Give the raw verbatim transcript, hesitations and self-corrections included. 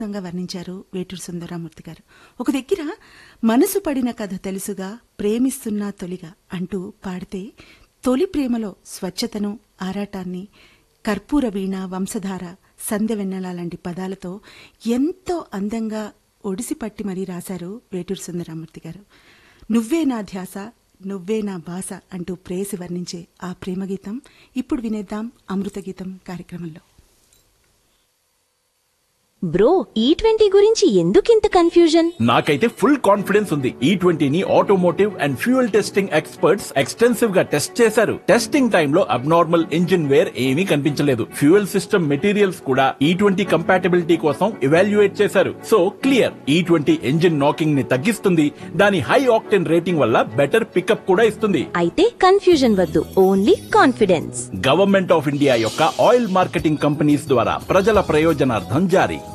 వర్ణించారు వేటూరు సుందరరామూర్తి గారు. ఒక దగ్గర మనసు పడిన కథ తెలుసుగా ప్రేమిస్తున్నా తొలిగా అంటూ పాడితే తొలి ప్రేమలో స్వచ్ఛతను ఆరాటాన్ని కర్పూర వీణ వంశధార సంధ్య వెన్నెల లాంటి పదాలతో ఎంతో అందంగా ఒడిసిపట్టి మరీ రాశారు వేటూరు సుందరరామూర్తి గారు. నువ్వే నా ధ్యాస నువ్వే నా భాష అంటూ ప్రేసి వర్ణించే ఆ ప్రేమ గీతం ఇప్పుడు వినేద్దాం అమృత గీతం కార్యక్రమంలో. బ్రో ఈ ట్వంటీ గురించి ఎందుకింత కన్ఫ్యూజన్? నాకైతే ఫుల్ కాన్ఫిడెన్స్ ఉంది. ఈ ట్వంటీని automotive and fuel testing experts extensive గా టెస్ట్ చేశారు. టెస్టింగ్ టైమ్ లో అబ్నార్మల్ ఇంజిన్ వేర్ ఏమీ కనిపించలేదు. ఫ్యూయల్ సిస్టమ్ మెటీరియల్స్ కూడా ఈ ట్వంటీ కంపాటబిలిటీ కోసం ఎవాల్యుయేట్ చేశారు. సో క్లియర్, ఈ ట్వంటీ ఇంజిన్ నాకింగ్ ని తగ్గిస్తుంది. దాని హై ఆక్టెన్ రేటింగ్ వల్ల బెటర్ పికప్ కూడా ఇస్తుంది. అయితే కన్ఫ్యూజన్ వద్దు, only confidence. Government of India యొక్క ఆయిల్ మార్కెటింగ్ కంపెనీస్ ద్వారా ప్రజల ప్రయోజనార్థం జారీ.